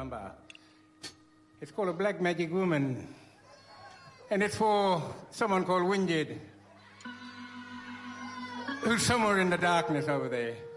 number. It's called A Black Magic Woman. And it's for someone called Winjid, who's somewhere in the darkness over there.